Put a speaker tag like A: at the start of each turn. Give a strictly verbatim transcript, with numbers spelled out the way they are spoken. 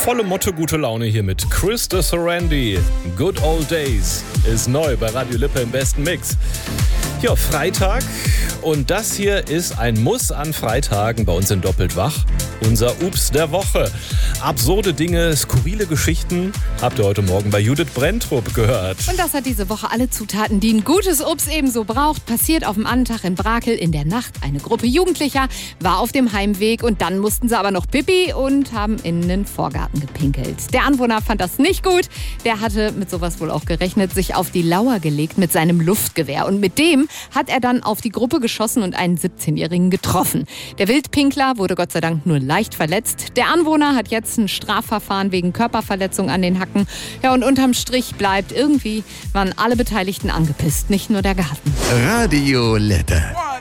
A: Volle Motte, gute Laune hier mit Chris de Sorandi. Good Old Days ist neu bei Radio Lippe im besten Mix. Ja, Freitag und das hier ist ein Muss an Freitagen bei uns in Doppelt Wach. Unser Ups der Woche. Absurde Dinge, skurrile Geschichten habt ihr heute Morgen bei Judith Brenntrup gehört.
B: Und das hat diese Woche alle Zutaten, die ein gutes Ups ebenso braucht. Passiert auf dem Annentag in Brakel in der Nacht. Eine Gruppe Jugendlicher war auf dem Heimweg und dann mussten sie aber noch Pipi und haben in den Vorgarten gepinkelt. Der Anwohner fand das nicht gut. Der hatte mit sowas wohl auch gerechnet, sich auf die Lauer gelegt mit seinem Luftgewehr. Und mit dem hat er dann auf die Gruppe geschossen und einen siebzehnjährigen getroffen. Der Wildpinkler wurde Gott sei Dank nur leicht verletzt. Der Anwohner hat jetzt ein Strafverfahren wegen Körperverletzung an den Hacken. Ja, und unterm Strich bleibt, irgendwie waren alle Beteiligten angepisst, nicht nur der Garten.
C: Radio Lippe.